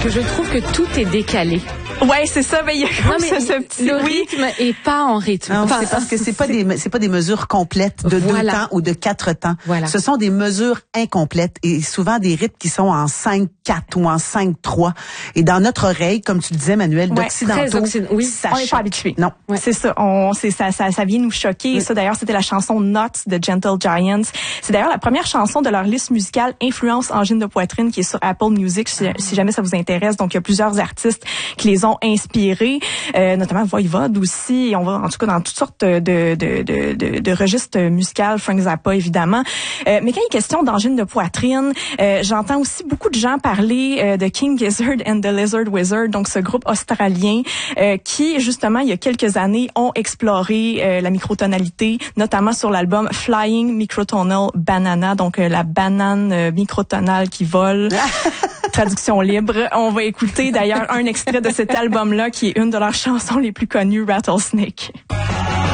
que je trouve que tout est décalé. Ouais, c'est ça. Ben il y a comme ce petit. Le rythme est pas en rythme. Non, c'est parce que c'est pas des mesures complètes de 2 temps ou de 4 temps. Voilà. Ce sont des mesures incomplètes et souvent des rythmes qui sont en 5-4 ou en 5-3. Et dans notre oreille, comme tu disais, Manuel, d'occidentaux, oui, ça on n'est pas habitué. Non. Ouais. C'est ça. Ça vient nous choquer. Ça, d'ailleurs, c'était la chanson Nuts de Gentle Giants. C'est d'ailleurs la première chanson de leur liste musicale Influence Angine de poitrine qui est sur Apple Music, si jamais ça vous intéresse. Donc, il y a plusieurs artistes qui les ont inspirés, notamment Voivode aussi. Et on va, en tout cas, dans toutes sortes de registres musicaux. Frank Zappa, évidemment. Mais quand il est question d'angine de poitrine, j'entends aussi beaucoup de gens parler de King Gizzard and the Lizard Wizard, donc ce groupe australien qui, justement, il y a quelques années, ont exploré la microtonalité, notamment sur l'album Flying Microtonal Banana, donc la banane microtonale qui vole. Traduction libre. On va écouter d'ailleurs un extrait de cet album-là qui est une de leurs chansons les plus connues, Rattlesnake.